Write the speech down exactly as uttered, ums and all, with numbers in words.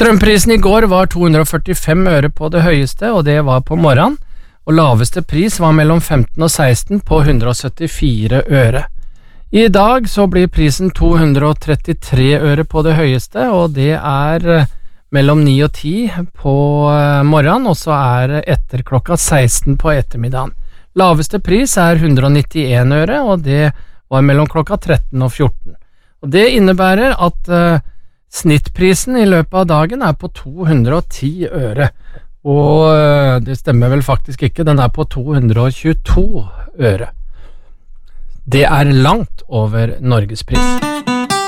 Strømprisen i går var to hundre og førtifem øre på det høyeste, og det var på morgenen, og laveste pris var mellom femten og seksten på hundre og syttifire øre. I dag så blir prisen to hundre og trettitre øre på det høyeste, og det er mellom ni og ti på morgenen, og så er det etter klokka seksten på ettermiddagen. Laveste pris er hundre og nittien øre, og det var mellom klokka tretten og fjorten. Og det innebærer at uh, snittprisen i løpet av dagen er på to hundre og ti øre, og uh, det stemmer vel faktisk ikke, den er på to hundre og tjueto øre. Det er langt over Norgespris.